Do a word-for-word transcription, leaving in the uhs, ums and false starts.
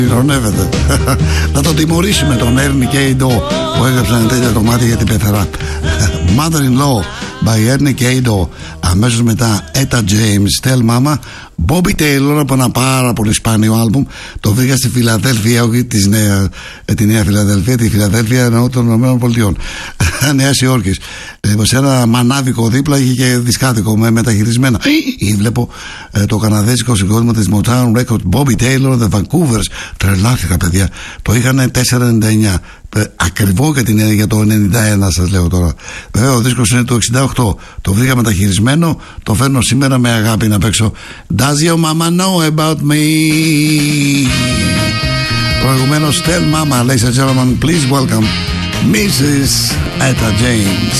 ειρωνεύεται. Να το τιμωρήσουμε τον Έρνη Κέιντο που έγραψε ένα τέτοιο κομμάτι για την πεθερά. Mother-in-Law by Έρνη Κέιντο. Αμέσως μετά Etta James, Tell Mama. Bobby Taylor από ένα πάρα πολύ σπάνιο άλμπουμ. Το βρήκα στη Φιλαδέλφια, όχι της νέα, τη Νέα Φιλαδέλφια, τη Φιλαδέλφια εννοώ των Ηνωμένων Πολιτειών. Νέας Υόρκης. Λοιπόν, σε ένα μανάδικο δίπλα είχε και δισκάδικο με μεταχειρισμένα. Ή βλέπω ε, το καναδέζικο συγκρότημα της Motown Records, Bobby Taylor, The Vancouvers. Τρελάθηκα, παιδιά. Το είχαν τετρακόσια ενενήντα εννιά. Ε, ακριβό για, την, για το ενενήντα ένα, σας λέω τώρα. Βέβαια, ο δίσκος είναι το εξήντα οκτώ. Το βρήκα μεταχειρισμένο. Το φέρνω σήμερα με αγάπη να παίξω. Does your mama know about me? Προηγουμένως, Tell Mama, ladies and gentlemen, please welcome Missus Etta James.